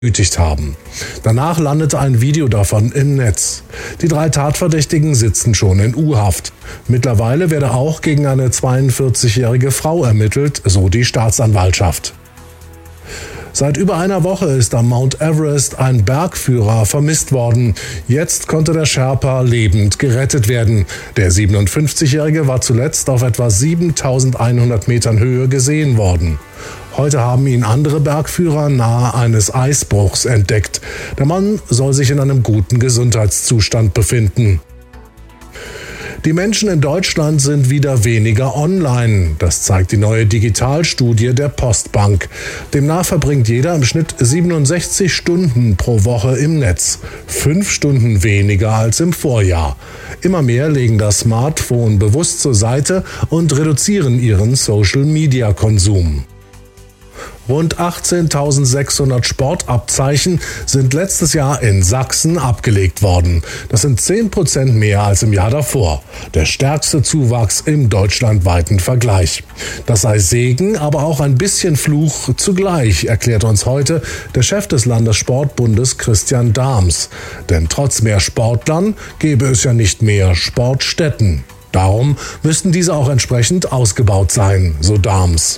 genötigt haben. Danach landete ein Video davon im Netz. Die 3 Tatverdächtigen sitzen schon in U-Haft. Mittlerweile werde auch gegen eine 42-jährige Frau ermittelt, so die Staatsanwaltschaft. Seit über einer Woche ist am Mount Everest ein Bergführer vermisst worden. Jetzt konnte der Sherpa lebend gerettet werden. Der 57-Jährige war zuletzt auf etwa 7.100 Metern Höhe gesehen worden. Heute haben ihn andere Bergführer nahe eines Eisbruchs entdeckt. Der Mann soll sich in einem guten Gesundheitszustand befinden. Die Menschen in Deutschland sind wieder weniger online. Das zeigt die neue Digitalstudie der Postbank. Demnach verbringt jeder im Schnitt 67 Stunden pro Woche im Netz. 5 Stunden weniger als im Vorjahr. Immer mehr legen das Smartphone bewusst zur Seite und reduzieren ihren Social-Media-Konsum. Rund 18.600 Sportabzeichen sind letztes Jahr in Sachsen abgelegt worden. Das sind 10% mehr als im Jahr davor. Der stärkste Zuwachs im deutschlandweiten Vergleich. Das sei Segen, aber auch ein bisschen Fluch zugleich, erklärt uns heute der Chef des Landessportbundes Christian Dahms. Denn trotz mehr Sportlern gäbe es ja nicht mehr Sportstätten. Darum müssten diese auch entsprechend ausgebaut sein, so Dahms.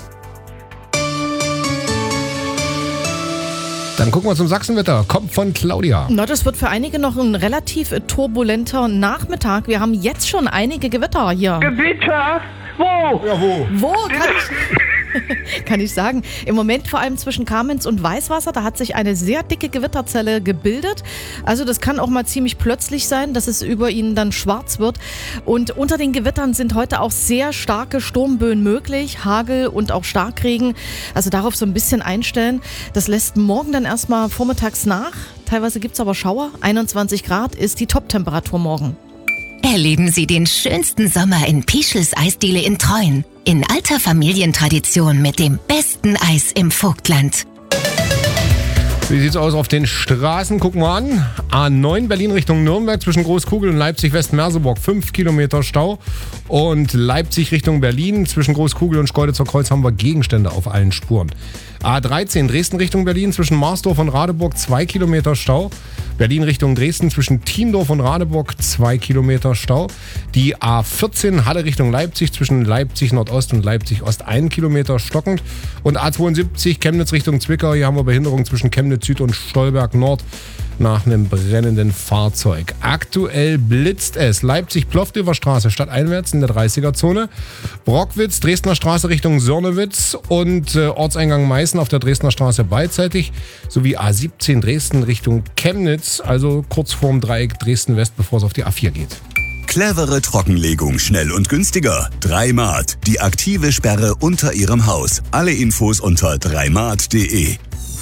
Dann gucken wir zum Sachsenwetter. Kommt von Claudia. Na, das wird für einige noch ein relativ turbulenter Nachmittag. Wir haben jetzt schon einige Gewitter hier. Gewitter? Wo? Ja, wo? Wo? Kann ich sagen. Im Moment vor allem zwischen Kamenz und Weißwasser, da hat sich eine sehr dicke Gewitterzelle gebildet. Also das kann auch mal ziemlich plötzlich sein, dass es über ihnen dann schwarz wird. Und unter den Gewittern sind heute auch sehr starke Sturmböen möglich, Hagel und auch Starkregen. Also darauf so ein bisschen einstellen. Das lässt morgen dann erstmal vormittags nach. Teilweise gibt es aber Schauer. 21 Grad ist die Toptemperatur morgen. Erleben Sie den schönsten Sommer in Pischels Eisdiele in Treuen. In alter Familientradition mit dem besten Eis im Vogtland. Wie sieht's aus auf den Straßen? Gucken wir an. A9 Berlin Richtung Nürnberg zwischen Großkugel und Leipzig-West-Merseburg 5 Kilometer Stau. Und Leipzig Richtung Berlin zwischen Großkugel und Schkeuditzer Kreuz haben wir Gegenstände auf allen Spuren. A13 Dresden Richtung Berlin zwischen Marsdorf und Radeburg 2 Kilometer Stau. Berlin Richtung Dresden zwischen Thiendorf und Radeburg 2 Kilometer Stau. Die A14 Halle Richtung Leipzig zwischen Leipzig Nordost und Leipzig Ost 1 Kilometer stockend. Und A72 Chemnitz Richtung Zwickau. Hier haben wir Behinderung zwischen Chemnitz Süd und Stolberg Nord nach einem brennenden Fahrzeug. Aktuell blitzt es. Leipzig-Plovdiver Straße stadteinwärts in der 30er-Zone. Brockwitz, Dresdner Straße Richtung Sörnewitz und Ortseingang Meißen auf der Dresdner Straße beidseitig. Sowie A17 Dresden Richtung Chemnitz, also kurz vorm Dreieck Dresden-West, bevor es auf die A4 geht. Clevere Trockenlegung, schnell und günstiger. 3Mart, die aktive Sperre unter Ihrem Haus. Alle Infos unter 3mart.de.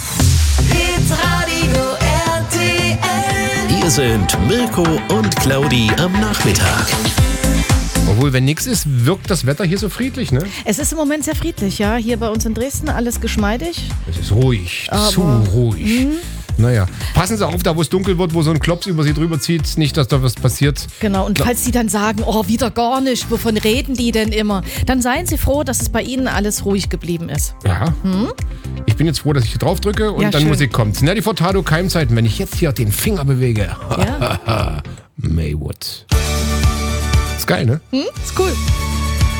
Hier sind Mirko und Claudi am Nachmittag. Obwohl, wenn nichts ist, wirkt das Wetter hier so friedlich, ne? Es ist im Moment sehr friedlich, ja. Hier bei uns in Dresden alles geschmeidig. Es ist ruhig, zu ruhig. Naja, passen Sie auf, da wo es dunkel wird, wo so ein Klops über Sie drüber zieht, nicht, dass da was passiert. Genau, und falls Sie dann sagen, oh, wieder gar nicht, wovon reden die denn immer? Dann seien Sie froh, dass es bei Ihnen alles ruhig geblieben ist. Ja. Ich bin jetzt froh, dass ich hier drauf drücke und ja, dann schön. Musik kommt. Nelly Furtado, Keimzeiten, wenn ich jetzt hier den Finger bewege. Ja. Maywood. Ist geil, ne? Ist cool.